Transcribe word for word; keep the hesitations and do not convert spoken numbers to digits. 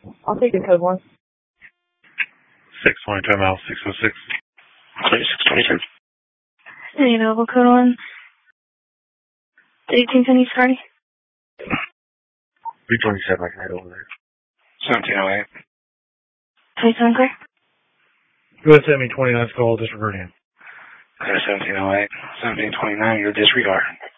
I'll take the code one. six twenty-two miles, six oh six. Clear six twenty-two. Any available code one. eighteen ten East Cardi. three twenty-seven, I can head over there. seventeen oh eight. twenty-seven clear. Go ahead, send me twenty-nine call, disregard him. Clear seventeen oh eight. seventeen twenty-nine, you're disregard.